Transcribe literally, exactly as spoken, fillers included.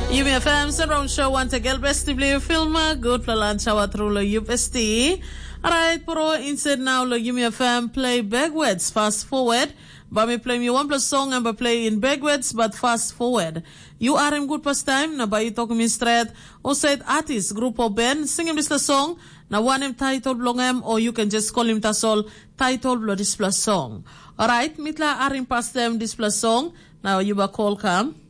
Yumi F M, surround show once again, best blue film, good for lunch hour through the U S T. Alright, pro inside now the Yumi F M play backwards, fast forward. But me play me one plus song and play in backwards, but fast forward. You are in good past time, na ba you talk me straight, or said artist, group or band, sing him this song, na one him title blong him, or you can just call him tasol, title blow this plus song. Alright, mitla are in past time this plus song, now you ba call come.